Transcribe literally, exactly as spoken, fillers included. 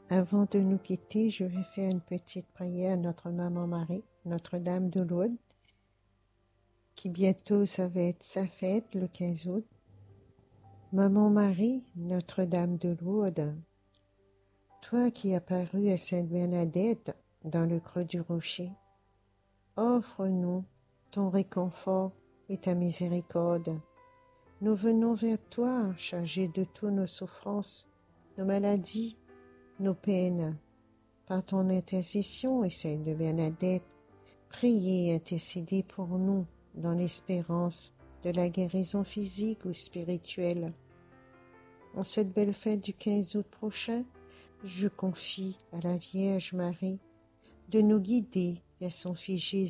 Avant de nous quitter, je vais faire une petite prière à notre maman Marie, Notre-Dame de Lourdes, qui bientôt ça va être sa fête le quinze août. Maman Marie, Notre-Dame de Lourdes, toi qui apparus à Sainte Bernadette dans le creux du rocher, offre-nous ton réconfort et ta miséricorde. Nous venons vers toi, chargés de toutes nos souffrances, nos maladies, nos peines. Par ton intercession et celle de Bernadette, priez et intercédez pour nous dans l'espérance de la guérison physique ou spirituelle. En cette belle fête du quinze août prochain, je confie à la Vierge Marie de nous guider vers son Fils Jésus.